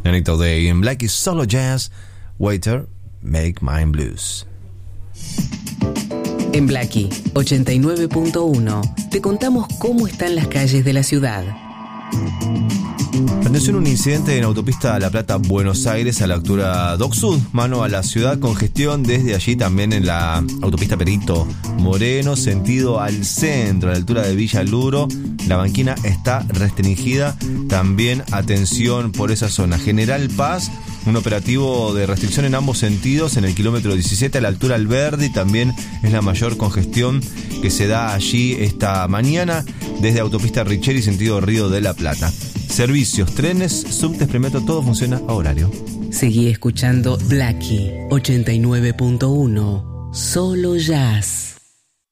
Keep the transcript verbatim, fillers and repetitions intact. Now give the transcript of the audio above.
Anita O'Day en Blackie Solo Jazz. Waiter, Make Mine Blues. En Blackie ochenta y nueve punto uno te contamos cómo están las calles de la ciudad. Atención, un incidente en autopista La Plata-Buenos Aires a la altura Dock Sud, mano a la ciudad, congestión desde allí también en la autopista Perito Moreno, sentido al centro, a la altura de Villa Luro. La banquina está restringida, también atención por esa zona. General Paz, un operativo de restricción en ambos sentidos en el kilómetro diecisiete a la altura Alberdi, también es la mayor congestión que se da allí esta mañana desde autopista Richeri sentido Río de la Plata. Servicios, trenes, subtes, premetro, todo funciona a horario. Seguí escuchando Blackie ochenta y nueve punto uno, solo jazz.